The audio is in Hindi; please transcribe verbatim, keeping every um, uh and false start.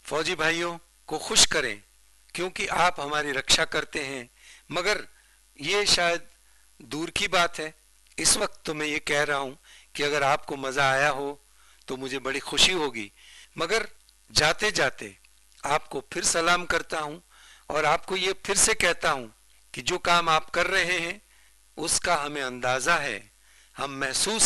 फौजी भाइयों को खुश करें, क्योंकि आप हमारी रक्षा करते हैं। मगर ये शायद दूर की बात है। इस वक्त तो मैं ये कह रहा हूं कि अगर आपको मजा आया हो तो मुझे बड़ी खुशी होगी। मगर जाते जाते आपको फिर सलाम करता हूं और आपको ये फिर से कहता हूं कि जो काम आप कर रहे हैं उसका हमें अंदाजा है, हम महसूस